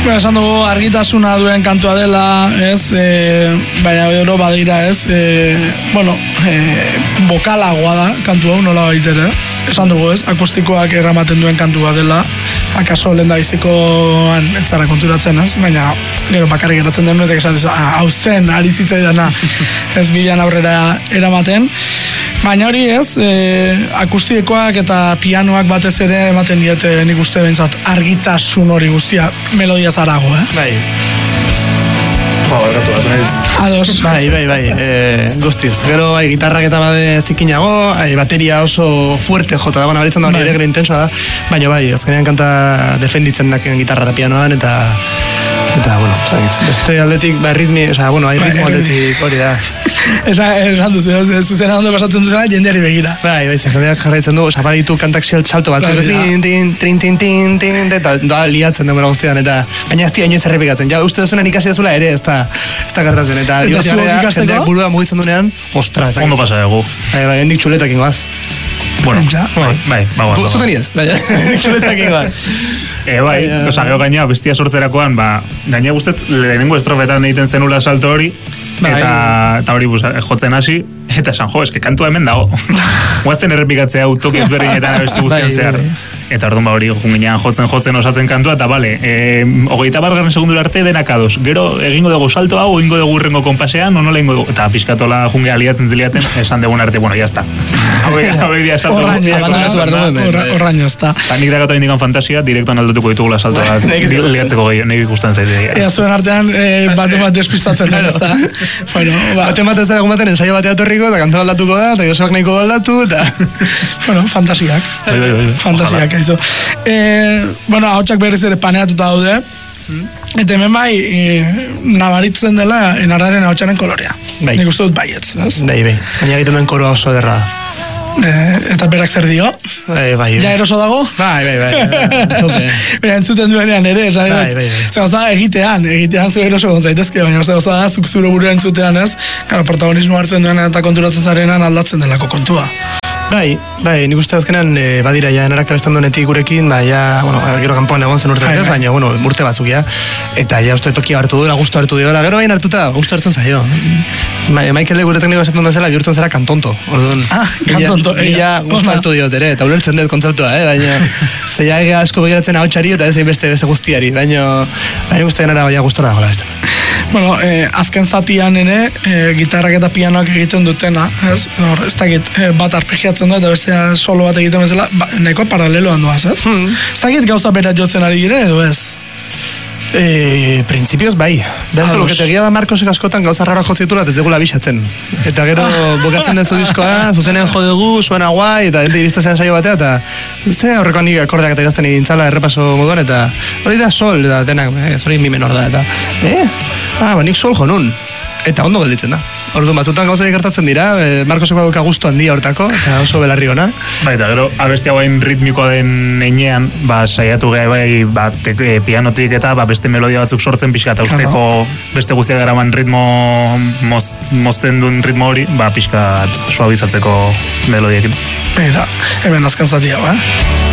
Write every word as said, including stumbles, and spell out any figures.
Ba, esan dugu argitasuna duen kantua dela, ez, e, baina gero badira, ez, e, bueno, e, bokalagoa da kantu hau nola baitere, esan dugu, ez, akustikoak erramaten duen kantua dela, akaso lehen da bizikoan ez zara konturatzen, ez, baina gero bakarrik geratzen den nuetek esan duzu, ah, hau zen, ari zitzaidana, ez bilan aurrera eramaten, baina hori ez, e, akustikoak eta pianoak batez ere ematen diete nik uste behintzat argitasun hori guztia melodia zarago, eh? Bai. Ba, barkatu bat, nahiz. Ados. Bai, bai, bai, e, guztiz. Gero, bai, gitarrak eta bade zikinago, bai, bateria oso fuerte jota da, baina baritzen da hori ere gero intensoa da, baina bai, azkenean kanta defenditzen daken gitarra eta pianoan, eta eta, bueno, zagit, beste aldetik, ba, ritmi, oza, bueno, hai ritmo aldetik hori da. Esan duzu, zuzena ondo pasatzen duzena, jendeari begira. Bai, bai, jendeak jarraitzen du, oza, baditu kantak salto bat, tin, tin, tin, tin, tin, tin, eta da liatzen demora guztian, eta gaina ez tia inoiz errepikatzen. Ja, uste dezunen ikasi dezula ere, ez da, ez da gertatzen, eta eta zuok ikasteko? Jendeak burua mugitzen dunean, ostra, ez da. Ondo pasa dugu. Bai, bai, hendik txuletak ingoaz. Bueno, bai, bai, bai. Zuten iaz, bai, hendik txuletak ingoaz. E, bai, oza, gero gaina, bestia sortzerakoan, ba, gaina guztet, lehenengo estrofetan egiten zenula salto hori, eta, eta hori bus, jotzen hasi, eta esan, jo, eske kantua hemen dago. Guazten errepikatzea autoki ezberdinetan abesti guztian zehar. Eta orduan ba hori junginean jotzen jotzen osatzen kantua, eta bale, e, hogeita bargarren segundura arte denak ados. Gero egingo dugu salto hau, egingo dugu urrengo konpasean, ono lehingo dugu. Eta pixkatola junge aliatzen ziliaten, esan dugun arte, bueno, jazta. Hau dia salto. Horraino, ez da. Eta nik dagatu indikan fantasia, direktuan aldatuko ditugula salto bat, liatzeko gehiago, nik ikusten zaite. Ea zuen artean, bate bat despistatzen den, ez da. Bueno, ba. Bate bat ez da egun baten ensaio batea torriko, eta kanta aldatuko da, eta Joseak nahiko aldatu, eta... Bueno, fantasiak. Fantasiak. Eh, bueno, ahotsak berriz ere paneatuta daude, eta hemen bai e, nabaritzen dela enarraren ahotsaren kolorea. Bai. Nik uste dut baietz, ez? Bai, bai. Baina egiten duen koroa oso derra. Eh, eta berak zer dio? Bai, bai. Ja eroso dago? Bai, bai, bai. Baina entzuten duenean ere, esan bai, bai, bai. Zer gauza egitean, egitean zu eroso gontzaitezke, baina zer gauza da, zuk zure burua entzutean ez, gara, protagonismo hartzen duenean eta konturatzen zarenan aldatzen delako kontua. Bai, bai, nik uste azkenan e, badira ja enarak abesten duenetik gurekin, ba, ja, bueno, gero kanpoan egon zen urte ez, baina, bueno, urte batzuk, ja, eta ja, uste tokia hartu duela, gustu hartu duela, gero bain hartuta, gustu hartzen zaio. Ma, Michael gure tekniko esaten duen zela, bihurtzen zera kantonto, orduan. Ah, kantonto, ega. Ja, gustu hartu diot ere, eta ulertzen dut kontzeptua, eh, baina, zeia ega asko begiratzen ahotsari eta ez beste beste guztiari, baina, baina guzti enara baina gustora dagoela beste. Bueno, eh, azken zatian ere, eh, gitarrak eta pianoak egiten dutena, ez? Hor, ez dakit, eh, bat arpegiatzen da, eta bestea solo bat egiten bezala, ba, nahiko paraleloan doaz, ez? Hmm. Ez dakit gauza berat jotzen ari gire, edo ez? E, Printzipioz bai. Beharko loketegia da Markosek askotan gauza raro jotzitula, ez degula bisatzen. Eta gero bokatzen den zu diskoa, zuzenean jo dugu, suena guai, eta ente iristazean saio batea, eta ze aurreko nik akordeak eta idazten idintzala errepaso moduan, eta hori da sol, eta denak, ez hori mi menor da, eta eh? Ah, ba, nik sol jo nun. Eta ondo gelditzen da. Orduan batzutan gauzak gertatzen dira, e, Markosek baduka gustu handia hortako, eta oso belarri ona. Bai, eta gero, abesti hauain ritmikoa den einean, ba, saiatu gehi bai, ba, te, e, pianotik eta ba, beste melodia batzuk sortzen pixka, eta usteko beste guztiak garaman ritmo moz, mozten duen ritmo hori, ba, pixka suabizatzeko melodiekin. Bera, hemen azkan zati hau, eh?